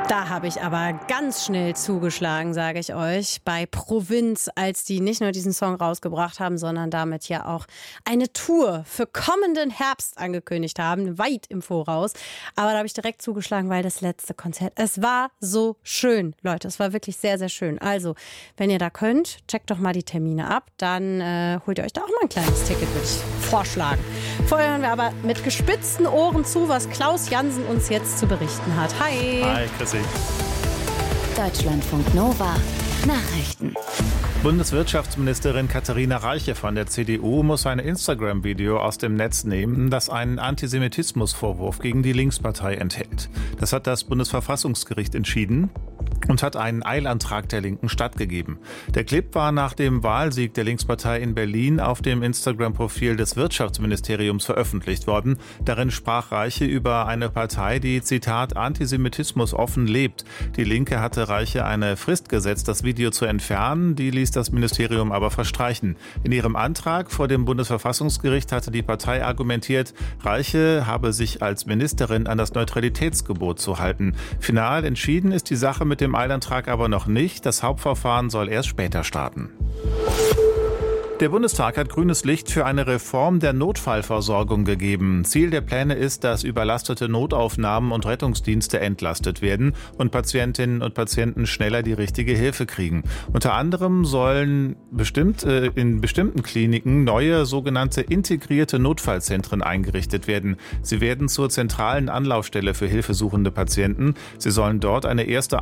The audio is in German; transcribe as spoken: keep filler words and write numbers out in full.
Da habe ich aber ganz schnell zugeschlagen, sage ich euch, bei Provinz, als die nicht nur diesen Song rausgebracht haben, sondern damit ja auch eine Tour für kommenden Herbst angekündigt haben, weit im Voraus. Aber da habe ich direkt zugeschlagen, weil das letzte Konzert, es war so schön, Leute, es war wirklich sehr, sehr schön. Also, wenn ihr da könnt, checkt doch mal die Termine ab, dann äh, holt ihr euch da auch mal ein kleines Ticket, würde ich vorschlagen. Vorher hören wir aber mit gespitzten Ohren zu, was Klaus Jansen uns jetzt zu berichten hat. Hi! Hi, Chrissy. Deutschlandfunk Nova Nachrichten. Bundeswirtschaftsministerin Katharina Reiche von der C D U muss ein Instagram-Video aus dem Netz nehmen, das einen Antisemitismusvorwurf gegen die Linkspartei enthält. Das hat das Bundesverfassungsgericht entschieden und hat einen Eilantrag der Linken stattgegeben. Der Clip war nach dem Wahlsieg der Linkspartei in Berlin auf dem Instagram-Profil des Wirtschaftsministeriums veröffentlicht worden. Darin sprach Reiche über eine Partei, die, Zitat, Antisemitismus offen lebt. Die Linke hatte Reiche eine Frist gesetzt, das Video zu entfernen. Die ließ das Ministerium aber verstreichen. In ihrem Antrag vor dem Bundesverfassungsgericht hatte die Partei argumentiert, Reiche habe sich als Ministerin an das Neutralitätsgebot zu halten. Final entschieden ist die Sache mit dem Eilantrag aber noch nicht. Das Hauptverfahren soll erst später starten. Der Bundestag hat grünes Licht für eine Reform der Notfallversorgung gegeben. Ziel der Pläne ist, dass überlastete Notaufnahmen und Rettungsdienste entlastet werden und Patientinnen und Patienten schneller die richtige Hilfe kriegen. Unter anderem sollen bestimmt, äh, in bestimmten Kliniken neue sogenannte integrierte Notfallzentren eingerichtet werden. Sie werden zur zentralen Anlaufstelle für hilfesuchende Patienten. Sie sollen dort eine erste